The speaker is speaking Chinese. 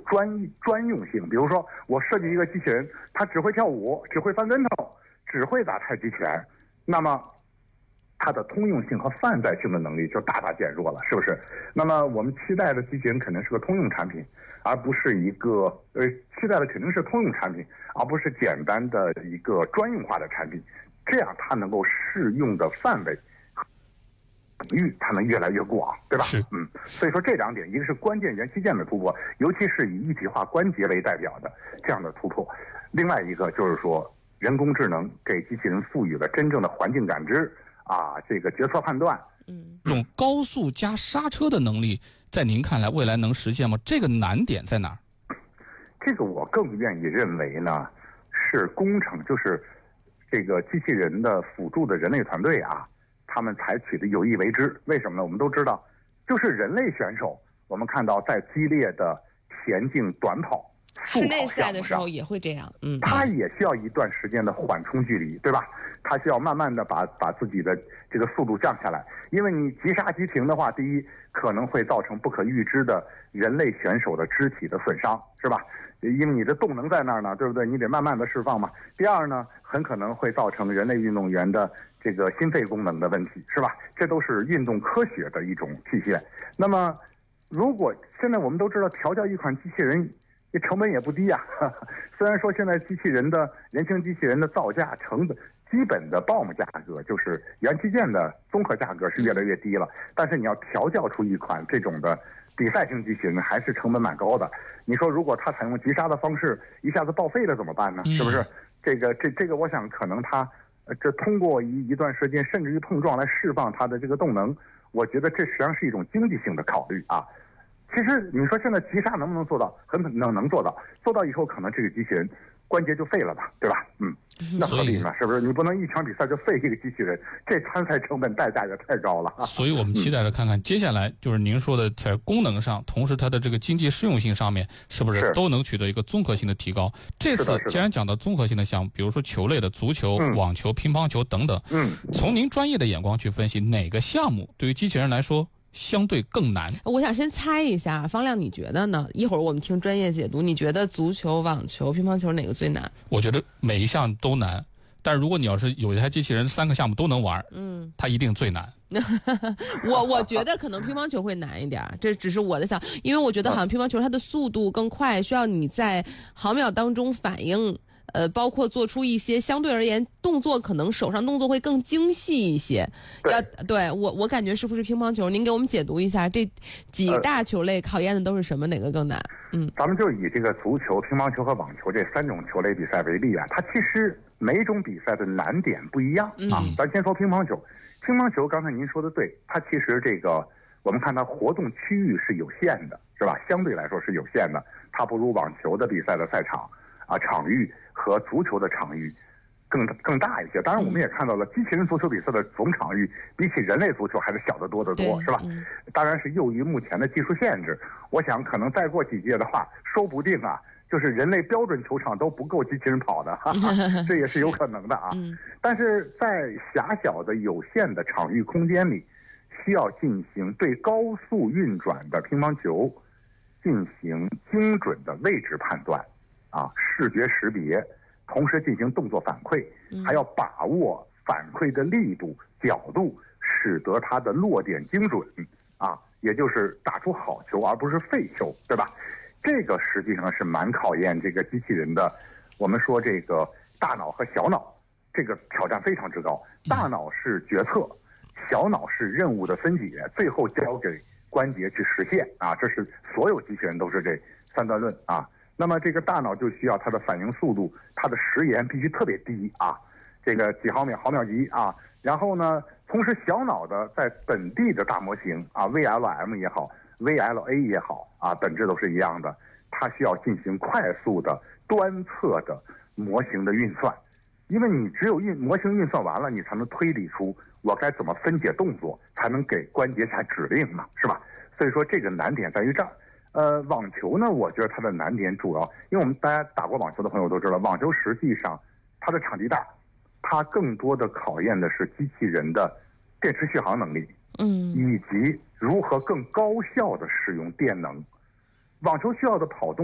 专用性。比如说，我设计一个机器人，它只会跳舞，只会翻跟头，只会打太极拳，那么它的通用性和泛在性的能力就大大减弱了，是不是？那么我们期待的机器人肯定是个通用产品，而不是一个期待的肯定是通用产品，而不是简单的一个专用化的产品。这样它能够适用的范围领域它能越来越广，对吧？ 是， 所以说这两点，一个是关键元器件的突破，尤其是以一体化关节为代表的这样的突破；另外一个就是说，人工智能给机器人赋予了真正的环境感知这个决策判断。 这种高速加刹车的能力，在您看来未来能实现吗？这个难点在哪儿？ 这个我更愿意认为呢，是工程，就是这个机器人的辅助的人类团队他们采取的有意为之。为什么呢？我们都知道，就是人类选手，我们看到在激烈的田径短跑、 室内赛的时候也会这样， 他也需要一段时间的缓冲距离，对吧？他需要慢慢的把自己的这个速度降下来，因为你急刹急停的话，第一可能会造成不可预知的人类选手的肢体的损伤，是吧？因为你的动能在那儿呢，对不对？你得慢慢的释放嘛。第二呢，很可能会造成人类运动员的这个心肺功能的问题，是吧？这都是运动科学的一种体现。那么，如果现在我们都知道调教一款机器人，这成本也不低虽然说现在机器人的人形机器人的造价成本基本的 BOM 价格，就是元器件的综合价格是越来越低了，但是你要调教出一款这种的比赛型机器人，还是成本蛮高的。你说如果它采用急刹的方式，一下子报废了怎么办呢？是不是？这个，我想可能它这通过一段时间，甚至于碰撞来释放它的这个动能，我觉得这实际上是一种经济性的考虑其实你说现在急刹能不能做到？很可能做到，做到以后可能这个机器人关节就废了吧，对吧？那何必呢？是不是？你不能一场比赛就废一个机器人，这参赛成本代价也太高了所以我们期待着看看接下来就是您说的在功能上，同时它的这个经济适用性上面，是不是都能取得一个综合性的提高？这次既然讲到综合性的项目，比如说球类的足球、网球、乒乓球等等，从您专业的眼光去分析，哪个项目对于机器人来说相对更难？ 我想先猜一下，方亮你觉得呢？一会儿我们听专业解读，你觉得足球、网球、乒乓球哪个最难？ 我觉得每一项都难，但是如果你要是有一台机器人3个项目都能玩，它一定最难。 我觉得可能乒乓球会难一点，这只是我的想，因为我觉得好像乒乓球它的速度更快，需要你在毫秒当中反应。包括做出一些相对而言动作，可能手上动作会更精细一些。对我感觉是不是乒乓球？您给我们解读一下这几大球类考验的都是什么？哪个更难？ 咱们就以这个足球、乒乓球和网球这3种球类比赛为例它其实每种比赛的难点不一样咱先说乒乓球，乒乓球刚才您说的对，它其实这个我们看它活动区域是有限的，是吧？相对来说是有限的，它不如网球的比赛的赛场场域和足球的场域更大一些。当然我们也看到了机器人足球比赛的总场域比起人类足球还是小得多得多，是吧？当然是由于目前的技术限制，我想可能再过几届的话，说不定就是人类标准球场都不够机器人跑的这也是有可能的但是在狭小的有限的场域空间里，需要进行对高速运转的乒乓球进行精准的位置判断视觉识别，同时进行动作反馈，还要把握反馈的力度、角度，使得它的落点精准也就是打出好球而不是废球，对吧？这个实际上是蛮考验这个机器人的。我们说这个大脑和小脑，这个挑战非常之高。大脑是决策，小脑是任务的分解，最后交给关节去实现这是所有机器人都是这3段论那么这个大脑就需要它的反应速度，它的时延必须特别低这个几毫秒级然后呢，同时小脑的在本地的大模型VLM 也好 VLA 也好本质都是一样的，它需要进行快速的端侧的模型的运算，因为你只有模型运算完了，你才能推理出我该怎么分解动作，才能给关节下指令嘛，是吧？所以说这个难点在于这儿。网球呢，我觉得它的难点主要，因为我们大家打过网球的朋友都知道，网球实际上它的场地大，它更多的考验的是机器人的电池续航能力，以及如何更高效的使用电能。网球需要的跑动